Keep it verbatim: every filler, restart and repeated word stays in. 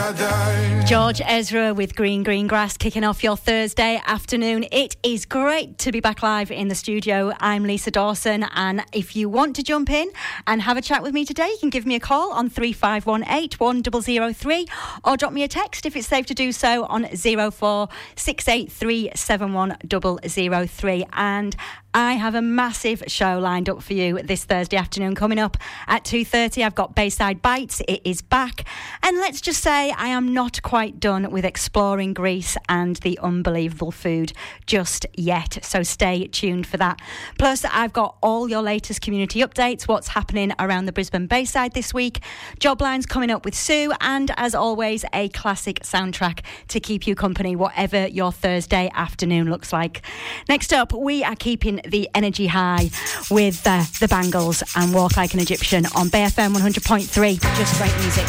George Ezra with Green Green Grass kicking off your Thursday afternoon. It is great to be back live in the studio. I'm Lisa Dawson, and if you want to jump in and have a chat with me today, you can give me a call on three five one eight, one zero zero three or drop me a text if it's safe to do so on zero four six eight three seven one zero zero three. And I have a massive show lined up for you this Thursday afternoon. Coming up at two thirty, I've got Bayside Bites. It is back. And let's just say I am not quite done with exploring Greece and the unbelievable food just yet. So stay tuned for that. Plus, I've got all your latest community updates, what's happening around the Brisbane Bayside this week, job lines coming up with Sue, and as always, a classic soundtrack to keep you company, whatever your Thursday afternoon looks like. Next up, we are keeping the energy high with uh, the Bangles and Walk Like an Egyptian on Bay F M one hundred point three. Just great music.